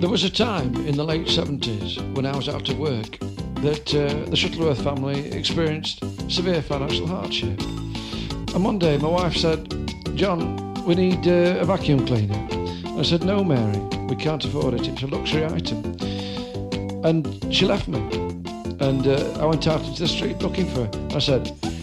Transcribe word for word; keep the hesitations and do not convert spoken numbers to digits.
There was a time in the late seventies when I was out of work that uh, the Shuttleworth family experienced severe financial hardship. And one day my wife said, "John, we need uh, a vacuum cleaner." And I said, "No, Mary, we can't afford it. It's a luxury item." And she left me. And uh, I went out into the street looking for her. I said,